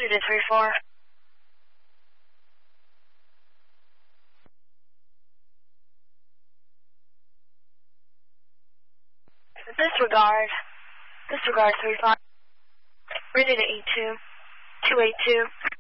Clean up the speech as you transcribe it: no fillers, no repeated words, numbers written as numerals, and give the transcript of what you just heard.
Roger to 3-4. Disregard 3-5. Ready to 82. 282.